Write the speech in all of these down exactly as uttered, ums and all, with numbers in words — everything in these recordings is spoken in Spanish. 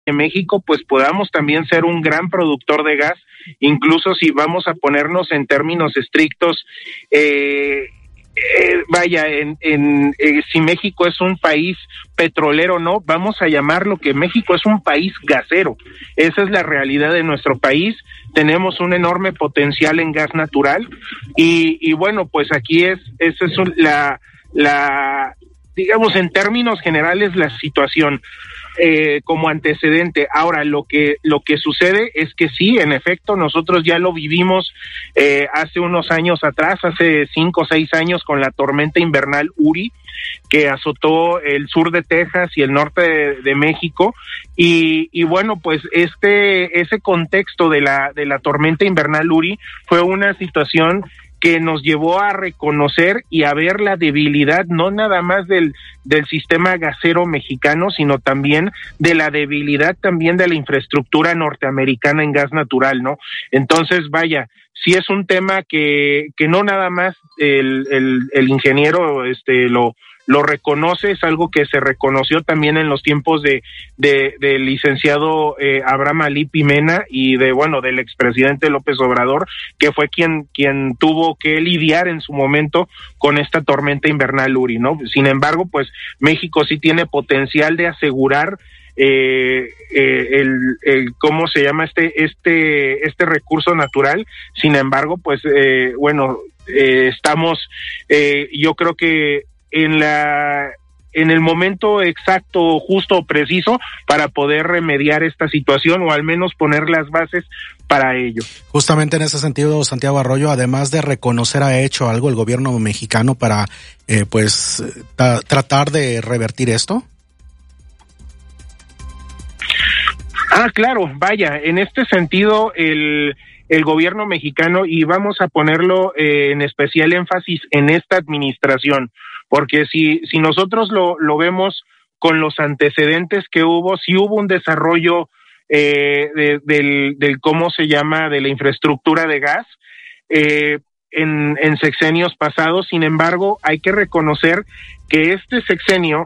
de México pues podamos también ser un gran productor de gas, incluso si vamos a ponernos en términos estrictos, eh, eh, vaya, en, en eh, si México es un país petrolero o no, vamos a llamarlo que México es un país gasero. Esa es la realidad de nuestro país. Tenemos un enorme potencial en gas natural y, y bueno, pues aquí es, esa es un, la, la, digamos en términos generales la situación. Eh, como antecedente. Ahora, lo que lo que sucede es que sí, en efecto, nosotros ya lo vivimos eh, hace unos años atrás, hace cinco o seis años, con la tormenta invernal Uri, que azotó el sur de Texas y el norte de, de México, y, y bueno, pues este ese contexto de la de la tormenta invernal Uri fue una situación que nos llevó a reconocer y a ver la debilidad, no nada más del, del sistema gasero mexicano, sino también de la debilidad también de la infraestructura norteamericana en gas natural, ¿no? Entonces, vaya, sí es un tema que, que no nada más el, el, el ingeniero este lo lo reconoce, es algo que se reconoció también en los tiempos de de del licenciado eh, Abraham Ali Pimena y de bueno del expresidente López Obrador, que fue quien quien tuvo que lidiar en su momento con esta tormenta invernal Uri, ¿no? Sin embargo, pues México sí tiene potencial de asegurar eh, eh, el, el cómo se llama este este este recurso natural. Sin embargo, pues eh, bueno eh, estamos eh, yo creo que en la en el momento exacto, justo, preciso para poder remediar esta situación o al menos poner las bases para ello. Justamente en ese sentido, Santiago Arroyo, además de reconocer, ¿ha hecho algo el gobierno mexicano para eh, pues ta- tratar de revertir esto? Ah, claro, vaya, en este sentido el el gobierno mexicano, y vamos a ponerlo eh, en especial énfasis en esta administración, porque si si nosotros lo lo vemos con los antecedentes que hubo, sí hubo un desarrollo eh, de, del del cómo se llama de la infraestructura de gas eh, en en sexenios pasados. Sin embargo, hay que reconocer que este sexenio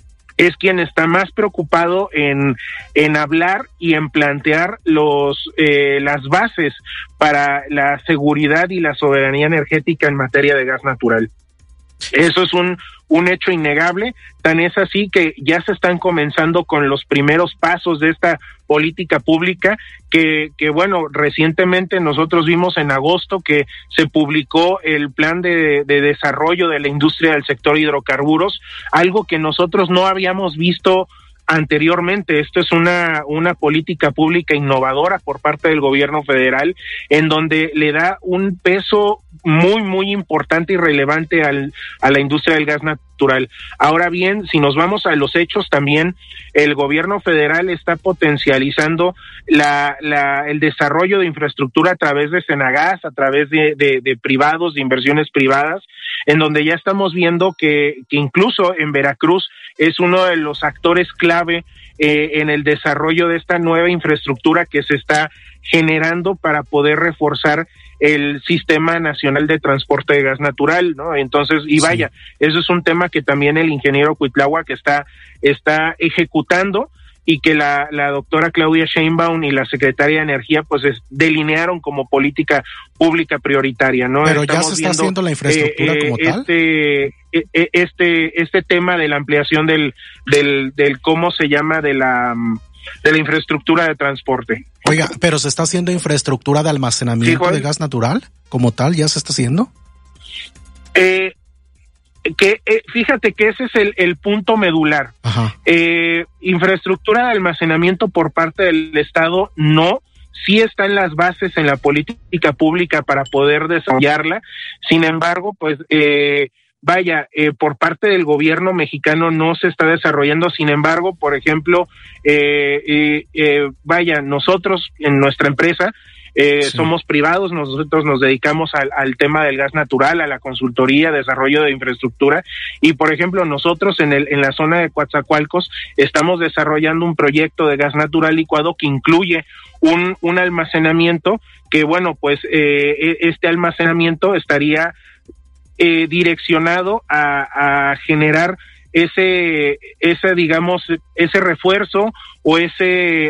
es quien está más preocupado en en hablar y en plantear los eh, las bases para la seguridad y la soberanía energética en materia de gas natural. Eso es un un hecho innegable, tan es así que ya se están comenzando con los primeros pasos de esta política pública que, que bueno, recientemente nosotros vimos en agosto que se publicó el plan de, de desarrollo de la industria del sector hidrocarburos, algo que nosotros no habíamos visto anteriormente. Esto es una una política pública innovadora por parte del gobierno federal, en donde le da un peso muy muy importante y relevante al a la industria del gas natural. Ahora bien, si nos vamos a los hechos, también el gobierno federal está potencializando la la el desarrollo de infraestructura a través de Senagas, a través de de, de privados, de inversiones privadas, en donde ya estamos viendo que que incluso en Veracruz es uno de los actores clave eh, en el desarrollo de esta nueva infraestructura que se está generando para poder reforzar el Sistema Nacional de Transporte de Gas Natural, ¿no? Entonces, y vaya, sí. Eso es un tema que también el ingeniero Cuitláhuac está, está ejecutando, y que la, la doctora Claudia Sheinbaum y la secretaria de Energía pues es, delinearon como política pública prioritaria, ¿no? Pero Estamos ya se está viendo, haciendo la infraestructura eh, como eh, tal. Este, este, este tema de la ampliación del, del, del cómo se llama de la, de la infraestructura de transporte. Oiga, pero se está haciendo infraestructura de almacenamiento sí, de gas natural como tal, ¿ya se está haciendo? Eh, que eh, fíjate que ese es el, el punto medular. Ajá. Eh, infraestructura de almacenamiento por parte del Estado, no, sí está en las bases en la política pública para poder desarrollarla. Sin embargo, pues eh, vaya, eh, por parte del gobierno mexicano no se está desarrollando. Sin embargo, por ejemplo, eh, eh, eh, vaya, nosotros en nuestra empresa Eh, sí. somos privados, nosotros nos dedicamos al, al tema del gas natural, a la consultoría, desarrollo de infraestructura, y por ejemplo nosotros en el en la zona de Coatzacoalcos estamos desarrollando un proyecto de gas natural licuado que incluye un un almacenamiento que bueno pues eh, este almacenamiento estaría eh, direccionado a, a generar ese, ese digamos, ese refuerzo o ese